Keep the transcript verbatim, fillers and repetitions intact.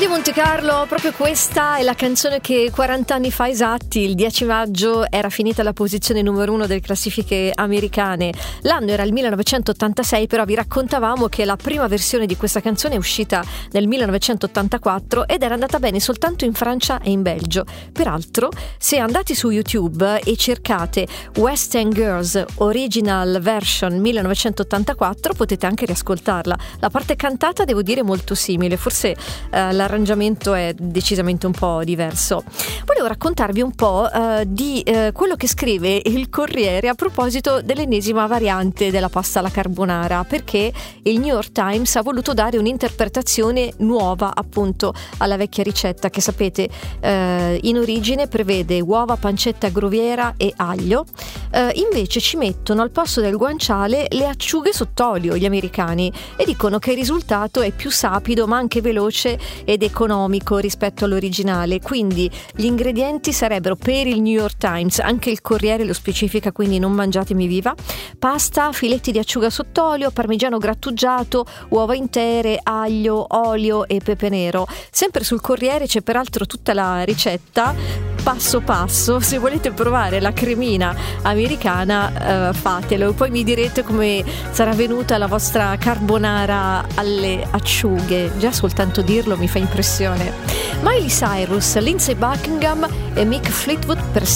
di Monte Carlo, proprio questa è la canzone che quaranta anni fa esatti, il dieci maggio, era finita alla posizione numero uno delle classifiche americane. L'anno era il millenovecentottantasei, però vi raccontavamo che la prima versione di questa canzone è uscita nel millenovecentottantaquattro ed era andata bene soltanto in Francia e in Belgio. Peraltro, se andate su YouTube e cercate West End Girls Original Version millenovecentottantaquattro, potete anche riascoltarla. La parte cantata, devo dire, molto simile, forse eh, la l'arrangiamento è decisamente un po' diverso. Volevo raccontarvi un po' uh, di uh, quello che scrive il Corriere a proposito dell'ennesima variante della pasta alla carbonara, perché il New York Times ha voluto dare un'interpretazione nuova appunto alla vecchia ricetta che sapete uh, in origine prevede uova, pancetta, groviera e aglio. Uh, invece ci mettono al posto del guanciale le acciughe sott'olio gli americani e dicono che il risultato è più sapido ma anche veloce ed economico rispetto all'originale. Quindi gli ingredienti sarebbero, per il New York Times, anche il Corriere lo specifica, quindi non mangiatemi viva: pasta, filetti di acciuga sott'olio, parmigiano grattugiato, uova intere, aglio, olio e pepe nero. Sempre sul Corriere c'è peraltro tutta la ricetta passo passo. Se volete provare la cremina americana, eh, fatelo, poi mi direte come sarà venuta la vostra carbonara alle acciughe. Già soltanto dirlo mi fa impressione. Miley Cyrus, Lindsey Buckingham e Mick Fleetwood per